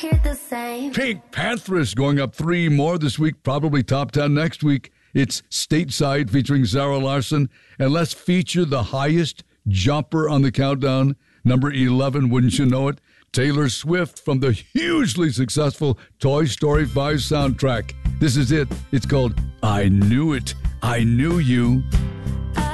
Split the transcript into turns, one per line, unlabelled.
hear the same.
Pink Panthers going up 3 more this week, probably top 10 next week. It's Stateside featuring Zara Larsson. And let's feature the highest jumper on the countdown, number 11, wouldn't you know it? Taylor Swift from the hugely successful Toy Story 5 soundtrack. This is it. It's called I Knew It. I Knew You.